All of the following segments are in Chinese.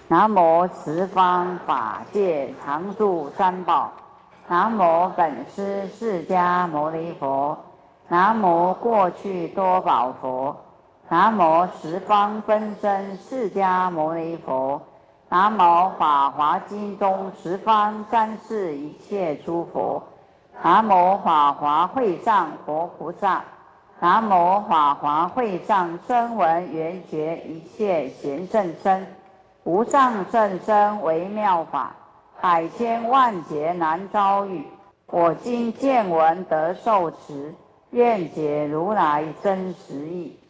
南无十方法界常住三宝。南无本师释迦牟尼佛。南无过去多宝佛。南无十方分身释迦牟尼佛。南无法华经中十方三世一切诸佛。南无法华会上佛菩萨。南无法华会上声闻缘觉一切贤圣身。无上甚深微妙法，百千万劫难遭遇。我今见闻得受持，愿解如来真实义。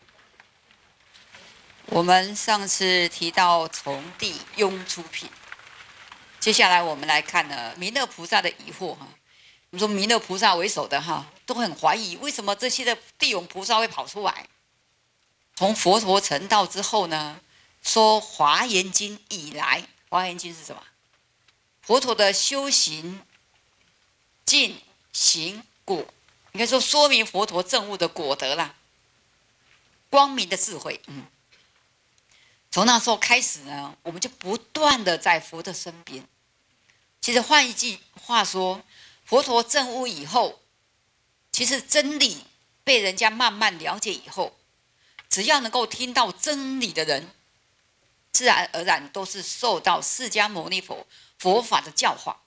我们上次提到从地涌出品，接下来我们来看呢弥勒菩萨的疑惑哈。我们说弥勒菩萨为首的哈，都很怀疑为什么这些的地涌菩萨会跑出来。从佛陀成道之后呢，说《华严经》以来，《华严经》是什么？佛陀的修行尽行果，应该说明佛陀证悟的果德啦，光明的智慧。从那时候开始呢，我们就不断的在佛的身边。其实换一句话说，佛陀证悟以后，其实真理被人家慢慢了解以后，只要能够听到真理的人，自然而然都是受到释迦牟尼佛法的教化。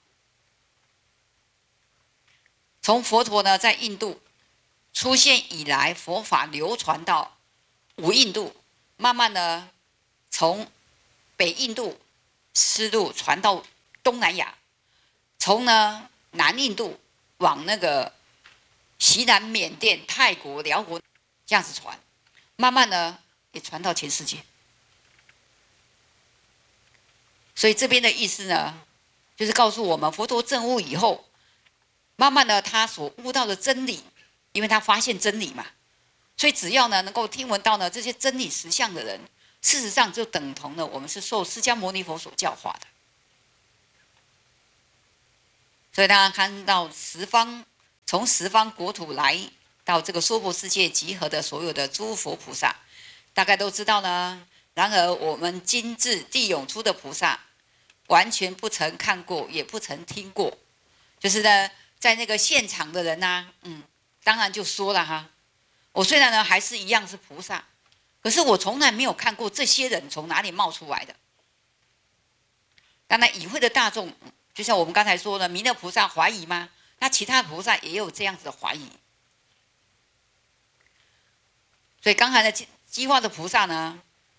从佛陀呢在印度出现以来，佛法流传到五印度，慢慢呢从北印度丝路传到东南亚，从呢南印度往那个西南缅甸、泰国、辽国这样子传，慢慢呢也传到全世界。所以这边的意思呢，就是告诉我们，佛陀证悟以后，慢慢的他所悟到的真理，因为他发现真理嘛，所以只要呢能够听闻到呢这些真理实相的人，事实上就等同了我们是受释迦牟尼佛所教化的。所以大家看到从十方国土来到这个娑婆世界集合的所有的诸佛菩萨，大概都知道呢。然而我们今至地涌出的菩萨，完全不曾看过，也不曾听过。就是呢，在那个现场的人啊，当然就说了哈，我虽然呢还是一样是菩萨，可是我从来没有看过这些人从哪里冒出来的。当然，与会的大众，就像我们刚才说的，弥勒菩萨怀疑吗？那其他菩萨也有这样子的怀疑。所以刚才的激化的菩萨呢，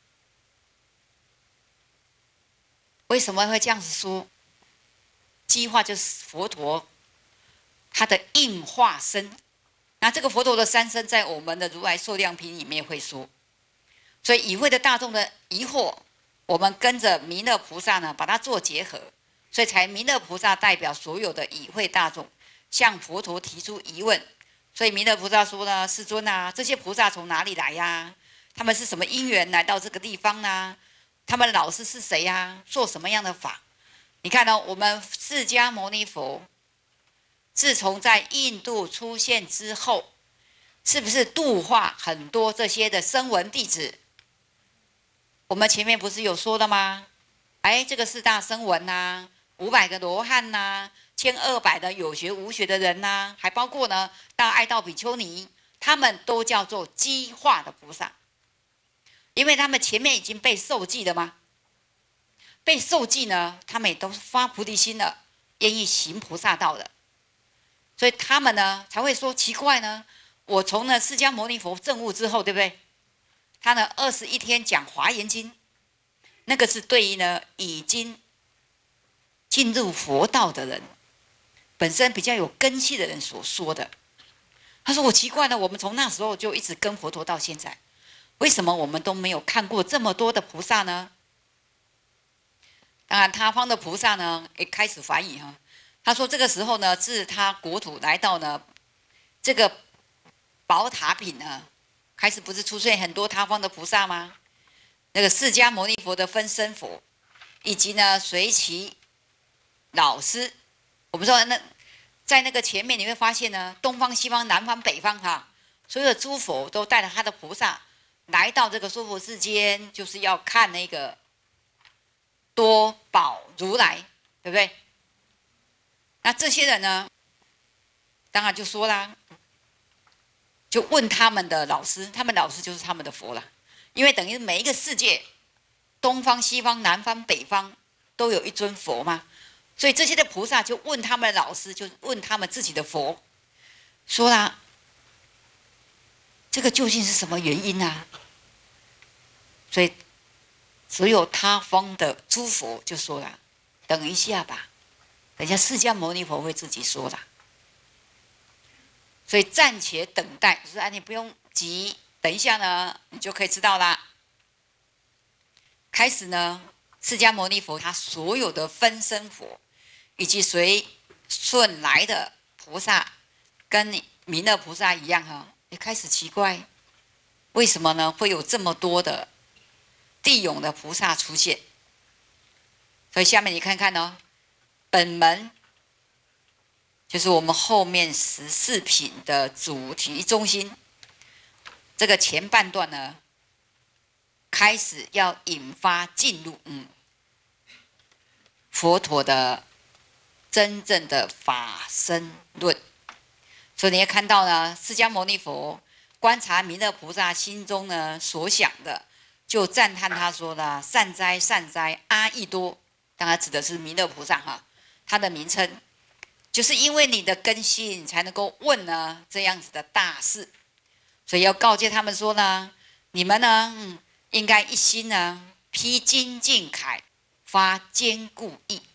为什么会这样子说？激化就是佛陀他的应化身。那这个佛陀的三身在我们的如来寿量品里面会说。所以与会的大众的疑惑，我们跟着弥勒菩萨呢把它做结合，所以才弥勒菩萨代表所有的与会大众向佛陀提出疑问。所以弥勒菩萨说呢，世尊啊，这些菩萨从哪里来呀？他们是什么因缘来到这个地方呢？他们的老师是谁呀？做什么样的法？你看呢，我们释迦牟尼佛自从在印度出现之后，是不是度化很多这些的声闻弟子？我们前面不是有说了吗？这个四大声闻啊，500个罗汉啊，1200的有学无学的人啊，还包括呢大爱道比丘尼，他们都叫做激化的菩萨，因为他们前面已经被受记了吗？被受记呢，他们也都是发菩提心了，愿意行菩萨道的，所以他们呢才会说奇怪呢。我从呢释迦牟尼佛证悟之后，对不对？他呢21天讲华严经，那个是对于呢已经进入佛道的人，本身比较有根器的人所说的。他说我奇怪了，我们从那时候就一直跟佛陀到现在，为什么我们都没有看过这么多的菩萨呢？当然他方的菩萨呢也开始怀疑哈。他说这个时候呢，自他国土来到呢这个宝塔品呢，开始不是出现很多他方的菩萨吗？那个释迦牟尼佛的分身佛，以及呢随其老师，我们说那在那个前面你会发现呢，东方、西方、南方、北方哈，所有的诸佛都带着他的菩萨来到这个娑婆世间，就是要看那个多宝如来，对不对？那这些人呢，当然就说啦，就问他们的老师，他们老师就是他们的佛了，因为等于每一个世界，东方、西方、南方、北方都有一尊佛嘛，所以这些的菩萨就问他们的老师，就问他们自己的佛，说啦，这个究竟是什么原因啊？所以所有他方的诸佛就说了，等一下吧，等一下释迦牟尼佛会自己说啦。所以暂且等待，就是啊，你不用急，等一下呢，你就可以知道啦。开始呢，释迦牟尼佛他所有的分身佛，以及随顺来的菩萨，跟弥勒菩萨一样哈，也开始奇怪，为什么呢？会有这么多的地涌的菩萨出现？所以下面你看看哦，本门。就是我们后面14品的主题中心，这个前半段呢，开始要引发进入佛陀的真正的法身论。所以你也看到呢，释迦牟尼佛观察弥勒菩萨心中呢所想的，就赞叹他说的善哉善哉阿逸多，当然指的是弥勒菩萨哈，他的名称。就是因为你的根性才能够问呢这样子的大事，所以要告诫他们说呢，你们呢应该一心呢披荆棘铠，发坚固意。